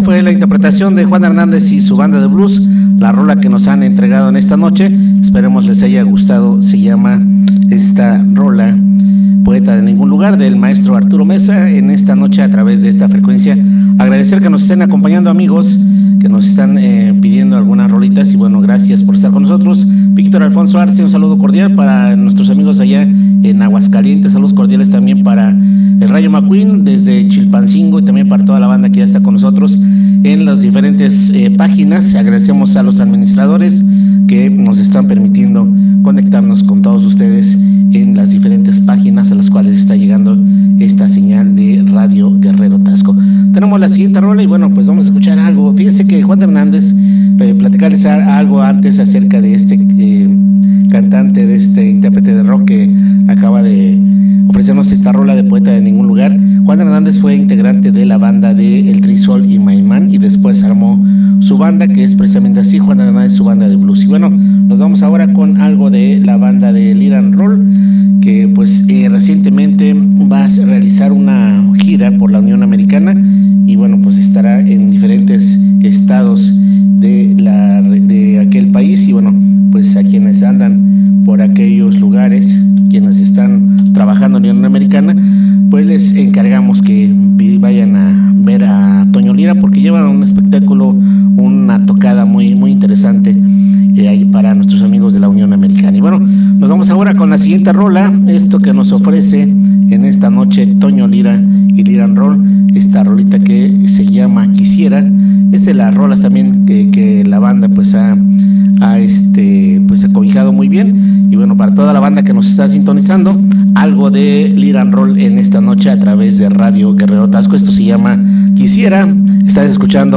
fue la interpretación de Juan Hernández y su banda de blues, la rola que nos han entregado en esta noche. Esperemos les haya gustado. Se llama esta rola Poeta de Ningún Lugar, del maestro Arturo Mesa, en esta noche a través de esta frecuencia. Agradecer que nos estén acompañando, amigos, que nos están pidiendo algunas rolitas, y bueno, gracias por estar con nosotros. Víctor Alfonso Arce, un saludo cordial para nuestros amigos allá en Aguascalientes, saludos cordiales también para el Rayo McQueen desde Chilpancingo, y también para toda la banda que ya está con nosotros en las diferentes páginas. Agradecemos a los administradores que nos están permitiendo conectarnos con todos ustedes en las diferentes páginas a las cuales está llegando esta señal de Radio Guerrero Tasco. Tenemos la siguiente rola y bueno, pues vamos a escuchar algo. Fíjense que Juan Hernández, platicarles algo antes acerca de este cantante, de este intérprete de rock que acaba de ofrecernos esta rola de Poeta de Ningún Lugar. Juan Hernández fue integrante de la banda de El Trisol y Maimán, y después armó su banda, que es precisamente así, Juan Hernández, su banda de blues. Y bueno, nos vamos ahora con algo de la banda de Liran Roll, que pues recientemente va a realizar una gira por la Unión Americana, y bueno, pues estará en diferentes estados de aquel país. Y bueno, pues a quienes andan por aquellos lugares, quienes están trabajando en la Unión Americana, pues les encargamos que vayan a ver a Toño Lira, porque llevan un espectáculo, una tocada muy, muy interesante para nuestros amigos de la Unión Americana. Y bueno, nos vamos ahora con la siguiente rola, esto que nos ofrece en esta noche Toño Lira y Liran Roll, esta rolita que se llama Quisiera. Es de las rolas también que la banda pues ha acobijado muy bien. Y bueno, para toda la banda que nos está sintonizando, algo de Liran Roll en esta noche a través de Radio Guerrero Tasco. Esto se llama Quisiera. Estás escuchando